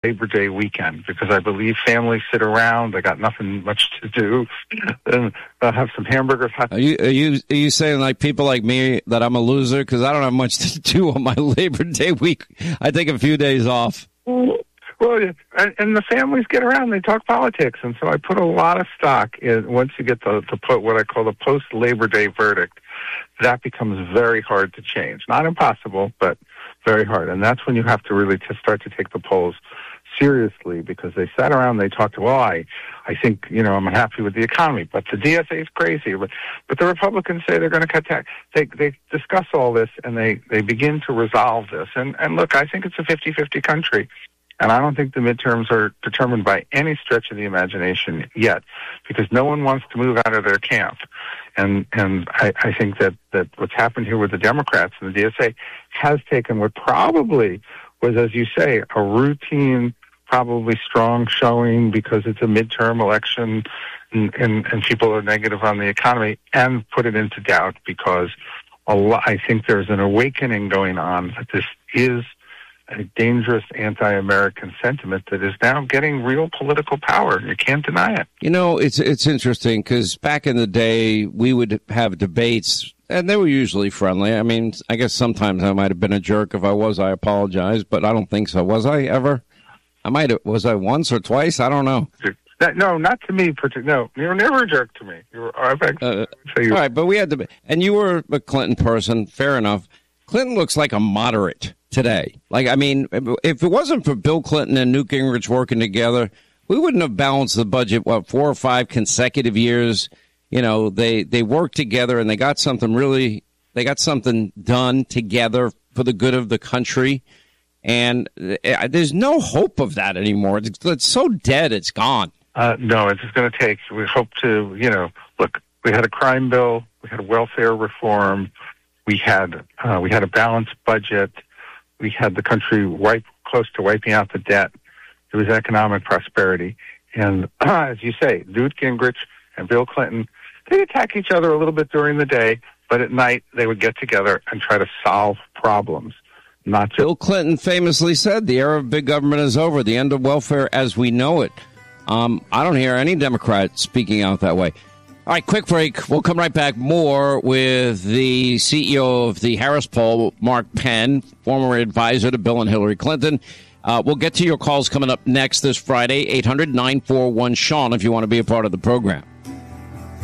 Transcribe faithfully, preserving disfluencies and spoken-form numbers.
Labor Day weekend, because I believe families sit around, they got nothing much to do, and they'll have some hamburgers. Are you, are you, are you saying, like, people like me, that I'm a loser because I don't have much to do on my Labor Day week? I take a few days off. Well, and, and the families get around, they talk politics, and so I put a lot of stock in, once you get the, the what I call the post-Labor Day verdict, that becomes very hard to change. Not impossible, but very hard. And that's when you have to really to start to take the polls seriously, because they sat around, they talked, well, I, I think, you know, I'm happy with the economy, but the D S A is crazy. But, but the Republicans say they're going to cut tax. They, they discuss all this, and they, they begin to resolve this. And, and look, I think it's a fifty-fifty country. And I don't think the midterms are determined by any stretch of the imagination yet, because no one wants to move out of their camp. And and I, I think that, that what's happened here with the Democrats and the D S A has taken what probably was, as you say, a routine, probably strong showing because it's a midterm election and, and, and people are negative on the economy, and put it into doubt, because a lot, I think there's an awakening going on that this is a dangerous anti-American sentiment that is now getting real political power. You can't deny it. You know, it's it's interesting because back in the day, we would have debates, and they were usually friendly. I mean, I guess sometimes I might have been a jerk. If I was, I apologize, but I don't think so. Was I ever? I might have. Was I once or twice? I don't know. That, no, not to me. No, you were never a jerk to me. You were, I've actually, uh, so you, all right, but we had to, and you were a Clinton person. Fair enough. Clinton looks like a moderate today. Like, I mean, if it wasn't for Bill Clinton and Newt Gingrich working together, we wouldn't have balanced the budget, what, four or five consecutive years. You know, they, they worked together and they got something really, they got something done together for the good of the country. And there's no hope of that anymore. It's, it's so dead, it's gone. Uh, no, it's going to take, we hope to, you know, look, we had a crime bill, we had a welfare reform, we had, uh, we had a balanced budget. We had the country wipe, close to wiping out the debt. It was economic prosperity. And uh, as you say, Newt Gingrich and Bill Clinton, they'd attack each other a little bit during the day, but at night they would get together and try to solve problems. Not just- Bill Clinton famously said the era of big government is over, the end of welfare as we know it. Um, I don't hear any Democrat speaking out that way. All right, quick break. We'll come right back more with the C E O of the Harris Poll, Mark Penn, former advisor to Bill and Hillary Clinton. Uh, we'll get to your calls coming up next this Friday, eight hundred nine four one Sean, if you want to be a part of the program.